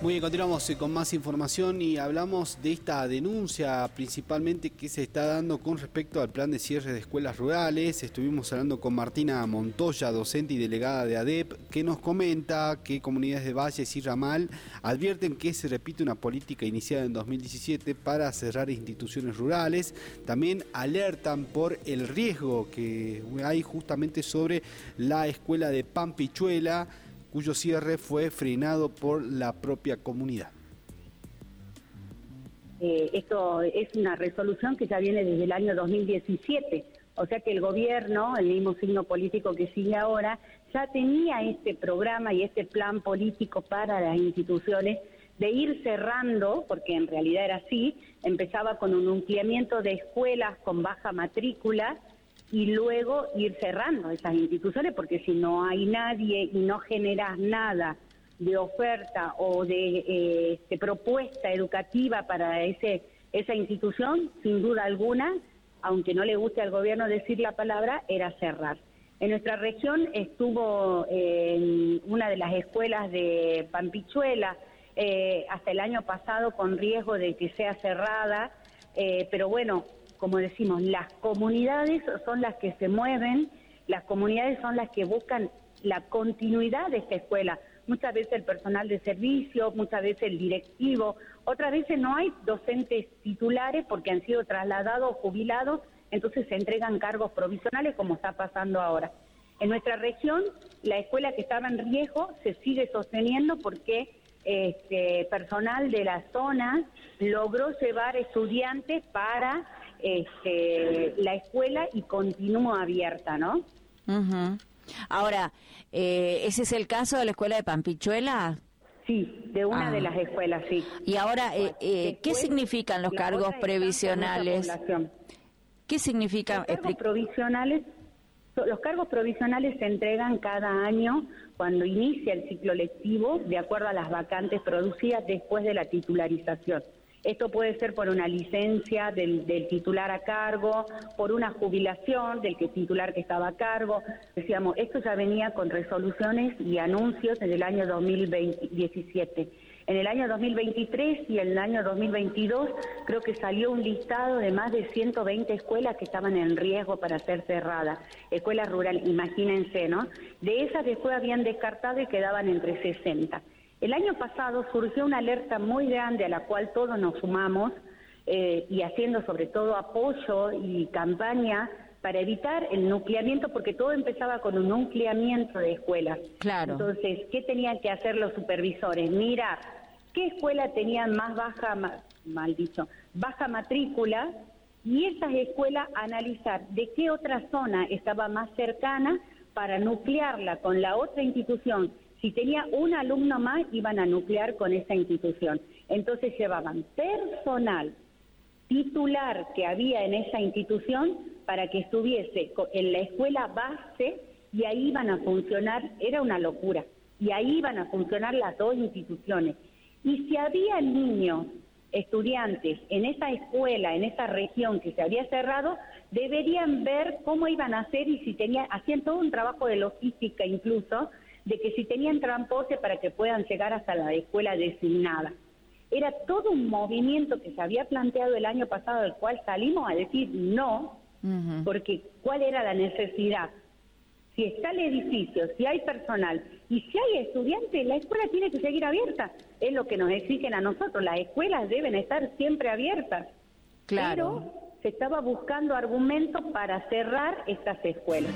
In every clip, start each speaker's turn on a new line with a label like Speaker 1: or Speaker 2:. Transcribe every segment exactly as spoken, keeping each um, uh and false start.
Speaker 1: Muy bien, continuamos con más información y hablamos de esta denuncia principalmente que se está dando con respecto al plan de cierre de escuelas rurales. Estuvimos hablando con Martina Montoya, docente y delegada de A D E P, que nos comenta que comunidades de Valles y Ramal advierten que se repite una política iniciada en dos mil diecisiete para cerrar instituciones rurales. También alertan por el riesgo que hay justamente sobre la escuela de Pampichuela, cuyo cierre fue frenado por la propia comunidad.
Speaker 2: Eh, esto es una resolución que ya viene desde el año dos mil diecisiete, o sea que el gobierno, el mismo signo político que sigue ahora, ya tenía este programa y este plan político para las instituciones de ir cerrando, porque en realidad era así, empezaba con un nucleamiento de escuelas con baja matrícula, y luego ir cerrando esas instituciones, porque si no hay nadie y no generas nada de oferta o de, eh, de propuesta educativa para ese esa institución, sin duda alguna, aunque no le guste al gobierno decir la palabra, era cerrar. En nuestra región estuvo en una de las escuelas de Pampichuela eh, hasta el año pasado con riesgo de que sea cerrada, eh, pero bueno, como decimos, las comunidades son las que se mueven, las comunidades son las que buscan la continuidad de esta escuela. Muchas veces el personal de servicio, muchas veces el directivo, otras veces no hay docentes titulares porque han sido trasladados o jubilados, entonces se entregan cargos provisionales como está pasando ahora. En nuestra región, la escuela que estaba en riesgo se sigue sosteniendo porque este personal de la zona logró llevar estudiantes para Este, la escuela y continúa abierta, ¿no?
Speaker 3: Uh-huh. Ahora, eh, ¿ese es el caso de la escuela de Pampichuela?
Speaker 2: Sí, de una ah. de las escuelas, sí.
Speaker 3: Y ahora, eh, eh, ¿qué significan los cargos previsionales? ¿Qué significan?
Speaker 2: Los cargos provisionales, los cargos provisionales se entregan cada año cuando inicia el ciclo lectivo, de acuerdo a las vacantes producidas después de la titularización. Esto puede ser por una licencia del, del titular a cargo, por una jubilación del que titular que estaba a cargo. Decíamos, esto ya venía con resoluciones y anuncios en el año dos mil diecisiete. En el año dos mil veintitrés y en el año dos mil veintidós creo que salió un listado de más de ciento veinte escuelas que estaban en riesgo para ser cerradas. Escuelas rurales, imagínense, ¿no? De esas después habían descartado y quedaban entre sesenta. El año pasado surgió una alerta muy grande a la cual todos nos sumamos eh, y haciendo sobre todo apoyo y campaña para evitar el nucleamiento, porque todo empezaba con un nucleamiento de escuelas.
Speaker 3: Claro.
Speaker 2: Entonces, ¿qué tenían que hacer los supervisores? Mirar qué escuela tenían más baja, ma, mal dicho, baja matrícula, y esas escuelas analizar de qué otra zona estaba más cercana para nuclearla con la otra institución. Si tenía un alumno más, iban a nuclear con esa institución. Entonces llevaban personal titular que había en esa institución para que estuviese en la escuela base y ahí iban a funcionar, era una locura, y ahí iban a funcionar las dos instituciones. Y si había niños, estudiantes en esa escuela, en esa región que se había cerrado, deberían ver cómo iban a hacer y si tenían, hacían todo un trabajo de logística incluso, de que si tenían transporte para que puedan llegar hasta la escuela designada. Era todo un movimiento que se había planteado el año pasado, del cual salimos a decir no, uh-huh. porque ¿cuál era la necesidad? Si está el edificio, si hay personal y si hay estudiantes, la escuela tiene que seguir abierta. Es lo que nos exigen a nosotros, las escuelas deben estar siempre abiertas.
Speaker 3: Claro.
Speaker 2: Pero se estaba buscando argumentos para cerrar estas escuelas.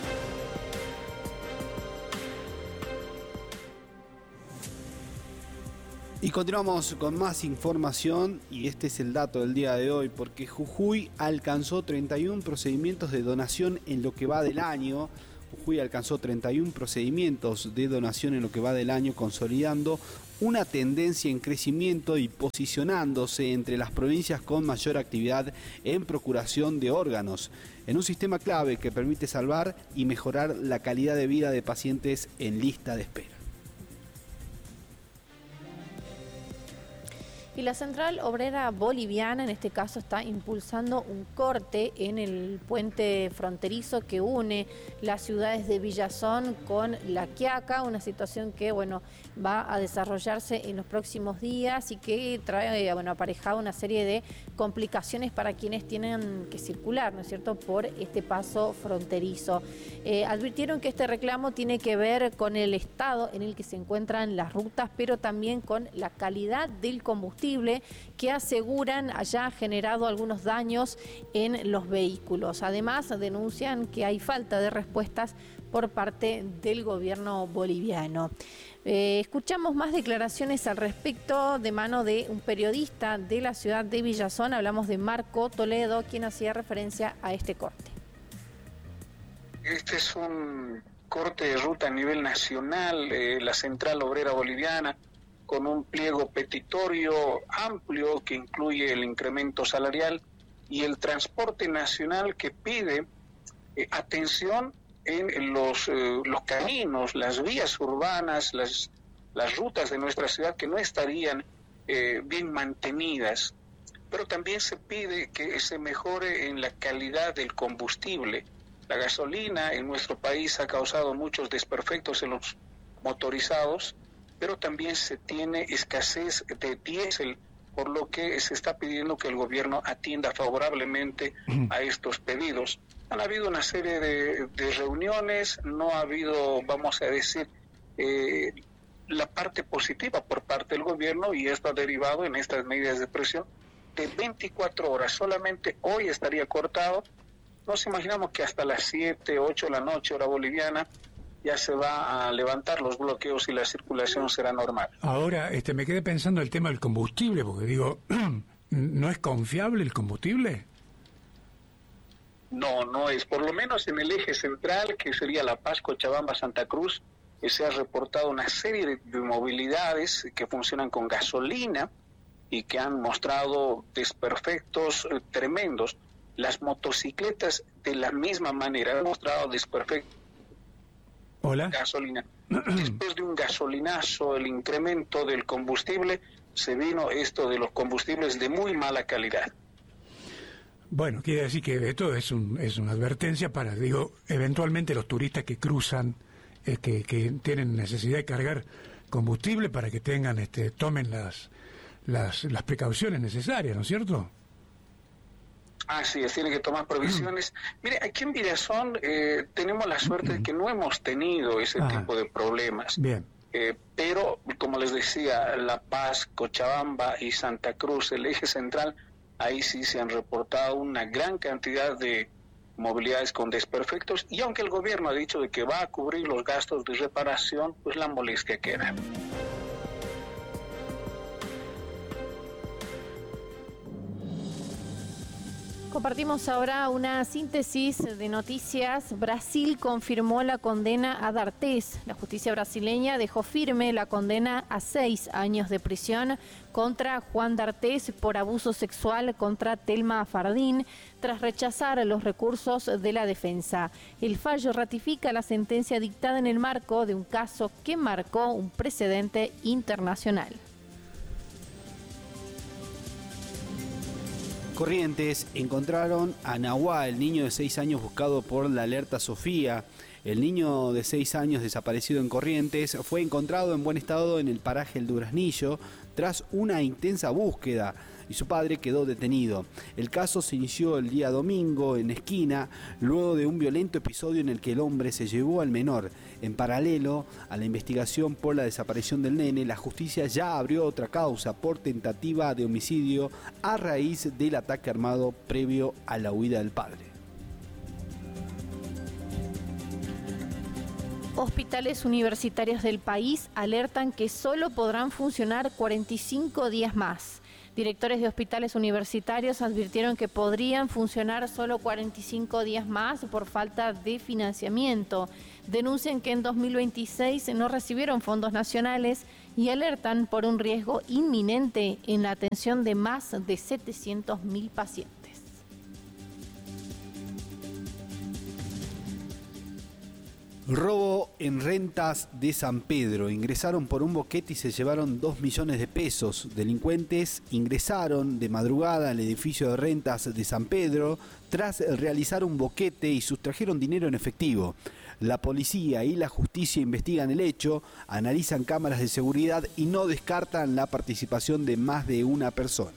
Speaker 1: Y continuamos con más información, y este es el dato del día de hoy, porque Jujuy alcanzó treinta y un procedimientos de donación en lo que va del año. Jujuy alcanzó treinta y un procedimientos de donación en lo que va del año, consolidando una tendencia en crecimiento y posicionándose entre las provincias con mayor actividad en procuración de órganos, en un sistema clave que permite salvar y mejorar la calidad de vida de pacientes en lista de espera.
Speaker 4: Y la Central Obrera Boliviana, en este caso, está impulsando un corte en el puente fronterizo que une las ciudades de Villazón con La Quiaca, una situación que, bueno, va a desarrollarse en los próximos días y que trae, bueno, aparejado una serie de complicaciones para quienes tienen que circular, ¿no es cierto?, por este paso fronterizo. Eh, advirtieron que este reclamo tiene que ver con el estado en el que se encuentran las rutas, pero también con la calidad del combustible que aseguran haya generado algunos daños en los vehículos. Además, denuncian que hay falta de respuestas por parte del gobierno boliviano. Eh, escuchamos más declaraciones al respecto de mano de un periodista de la ciudad de Villazón. Hablamos de Marco Toledo, quien hacía referencia a este corte.
Speaker 5: Este es un corte de ruta a nivel nacional, eh, la Central Obrera Boliviana, con un pliego petitorio amplio que incluye el incremento salarial y el transporte nacional que pide eh, atención en los, eh, los caminos, las vías urbanas, las, las rutas de nuestra ciudad que no estarían eh, bien mantenidas. Pero también se pide que se mejore en la calidad del combustible. La gasolina en nuestro país ha causado muchos desperfectos en los motorizados, pero también se tiene escasez de diésel, por lo que se está pidiendo que el gobierno atienda favorablemente a estos pedidos. Han habido una serie de, de reuniones, no ha habido, vamos a decir, eh, la parte positiva por parte del gobierno, y esto ha derivado en estas medidas de presión de veinticuatro horas. Solamente hoy estaría cortado. Nos imaginamos que hasta las siete, ocho de la noche, hora boliviana, ya se va a levantar los bloqueos y la circulación será normal.
Speaker 6: Ahora, este, me quedé pensando el tema del combustible, porque digo, ¿no es confiable el combustible?
Speaker 5: No, no es. Por lo menos en el eje central, que sería La Paz, Cochabamba, Santa Cruz, eh, se ha reportado una serie de, de movilidades que funcionan con gasolina y que han mostrado desperfectos eh, tremendos. Las motocicletas de la misma manera han mostrado desperfectos.
Speaker 6: Hola.
Speaker 5: Gasolina. Después de un gasolinazo, el incremento del combustible, se vino esto de los combustibles de muy mala calidad.
Speaker 6: Bueno, quiere decir que esto es, un, es una advertencia para, digo, eventualmente los turistas que cruzan, eh, que, que tienen necesidad de cargar combustible para que tengan, este, tomen las, las, las precauciones necesarias, ¿no es cierto?
Speaker 5: Así es, tiene que tomar previsiones. Mire, aquí en Villazón eh, tenemos la suerte de que no hemos tenido ese ah, tipo de problemas.
Speaker 6: Bien.
Speaker 5: Eh, pero, como les decía, La Paz, Cochabamba y Santa Cruz, el eje central, ahí sí se han reportado una gran cantidad de movilidades con desperfectos, y aunque el gobierno ha dicho de que va a cubrir los gastos de reparación, pues la molestia queda.
Speaker 4: Compartimos ahora una síntesis de noticias. Brasil confirmó la condena a D'Artés. La justicia brasileña dejó firme la condena a seis años de prisión contra Juan D'Artés por abuso sexual contra Telma Fardín, tras rechazar los recursos de la defensa. El fallo ratifica la sentencia dictada en el marco de un caso que marcó un precedente internacional.
Speaker 1: Corrientes encontraron a Nahuá, el niño de seis años buscado por la alerta Sofía. El niño de seis años desaparecido en Corrientes fue encontrado en buen estado en el paraje El Duraznillo tras una intensa búsqueda, y su padre quedó detenido. El caso se inició el día domingo en Esquina, luego de un violento episodio en el que el hombre se llevó al menor. En paralelo a la investigación por la desaparición del nene, la justicia ya abrió otra causa por tentativa de homicidio a raíz del ataque armado previo a la huida del padre.
Speaker 4: Hospitales universitarios del país alertan que solo podrán funcionar cuarenta y cinco días más. Directores de hospitales universitarios advirtieron que podrían funcionar solo cuarenta y cinco días más por falta de financiamiento. Denuncian que en dos mil veintiséis no recibieron fondos nacionales y alertan por un riesgo inminente en la atención de más de setecientos mil pacientes.
Speaker 1: Robo en rentas de San Pedro. Ingresaron por un boquete y se llevaron dos millones de pesos. Delincuentes ingresaron de madrugada al edificio de rentas de San Pedro tras realizar un boquete y sustrajeron dinero en efectivo. La policía y la justicia investigan el hecho, analizan cámaras de seguridad y no descartan la participación de más de una persona.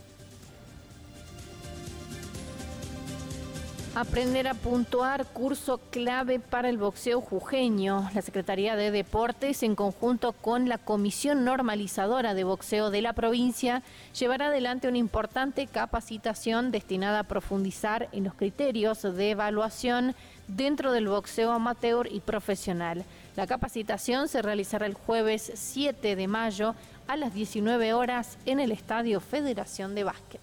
Speaker 4: Aprender a puntuar, curso clave para el boxeo jujeño. La Secretaría de Deportes, en conjunto con la Comisión Normalizadora de Boxeo de la provincia, llevará adelante una importante capacitación destinada a profundizar en los criterios de evaluación dentro del boxeo amateur y profesional. La capacitación se realizará el jueves siete de mayo a las diecinueve horas en el Estadio Federación de Básquet.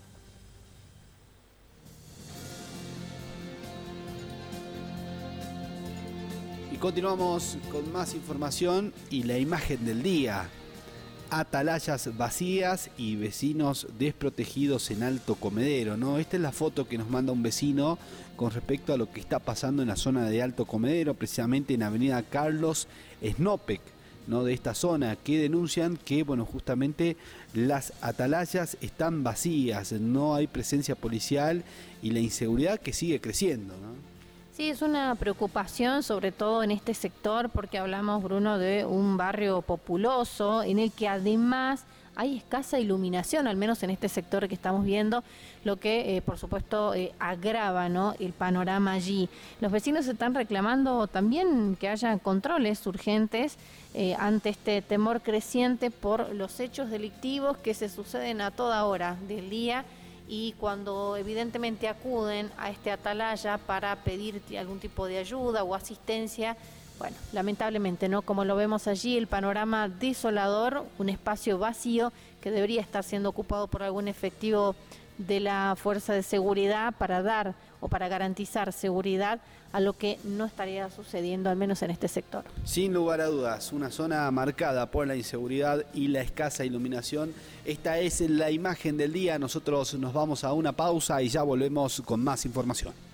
Speaker 1: Y continuamos con más información y la imagen del día. Atalayas vacías y vecinos desprotegidos en Alto Comedero, ¿no? Esta es la foto que nos manda un vecino con respecto a lo que está pasando en la zona de Alto Comedero, precisamente en Avenida Carlos Snopek, ¿no? De esta zona, que denuncian que, bueno, justamente las atalayas están vacías, no hay presencia policial y la inseguridad que sigue creciendo, ¿no?
Speaker 4: Sí, es una preocupación, sobre todo en este sector, porque hablamos, Bruno, de un barrio populoso en el que además hay escasa iluminación, al menos en este sector que estamos viendo, lo que, eh, por supuesto, eh, agrava, ¿no?, el panorama allí. Los vecinos están reclamando también que haya controles urgentes eh, ante este temor creciente por los hechos delictivos que se suceden a toda hora del día. Y cuando evidentemente acuden a este atalaya para pedir algún tipo de ayuda o asistencia, bueno, lamentablemente, ¿no? Como lo vemos allí, el panorama desolador, un espacio vacío que debería estar siendo ocupado por algún efectivo de la fuerza de seguridad para dar o para garantizar seguridad a lo que no estaría sucediendo, al menos en este sector.
Speaker 1: Sin lugar a dudas, una zona marcada por la inseguridad y la escasa iluminación. Esta es la imagen del día. Nosotros nos vamos a una pausa y ya volvemos con más información.